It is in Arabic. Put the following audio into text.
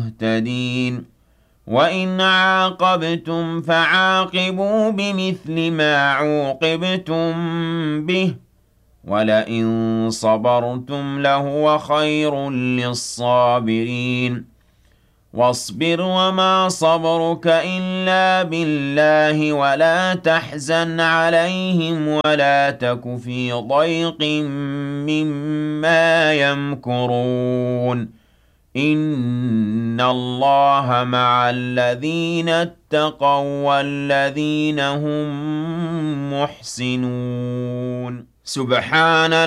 مهتدين وإن عاقبتم فعاقبوا بمثل ما عوقبتم به ولئن صبرتم لهو خير للصابرين واصبر وما صبرك إلا بالله ولا تحزن عليهم ولا تك في ضيق مما يمكرون إن الله مع الذين اتقوا والذين هم محسنون سبحان